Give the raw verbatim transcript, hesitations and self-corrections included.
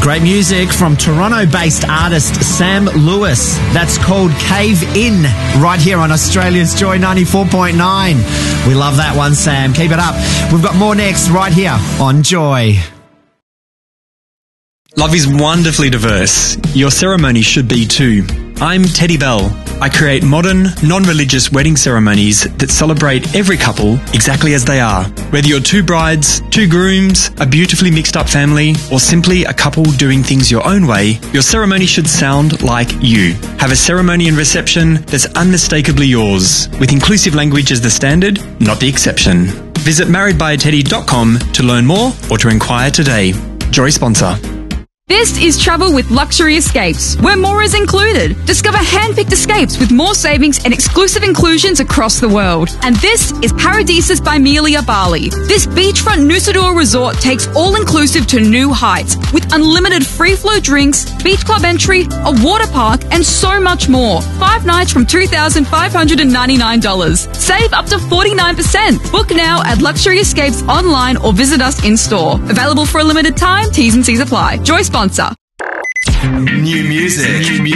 Great music from Toronto-based artist Sam Lewis. That's called Cave In, right here on Australia's Joy ninety-four point nine. We love that one, Sam. Keep it up. We've got more next right here on Joy. Love is wonderfully diverse. Your ceremony should be too. I'm Teddy Bell. I create modern, non-religious wedding ceremonies that celebrate every couple exactly as they are. Whether you're two brides, two grooms, a beautifully mixed up family, or simply a couple doing things your own way, your ceremony should sound like you. Have a ceremony and reception that's unmistakably yours, with inclusive language as the standard, not the exception. Visit married by teddy dot com to learn more or to inquire today. Joy sponsor. This is travel with Luxury Escapes, where more is included. Discover hand-picked escapes with more savings and exclusive inclusions across the world. And this is Paradisus by Melia Bali. This beachfront Nusa resort takes all-inclusive to new heights, with unlimited free-flow drinks, beach club entry, a water park, and so much more. Five nights from two thousand five hundred ninety-nine dollars. Save up to forty-nine percent. Book now at Luxury Escapes online or visit us in-store. Available for a limited time. T's and C's apply. Joy sponsor. New music. New music.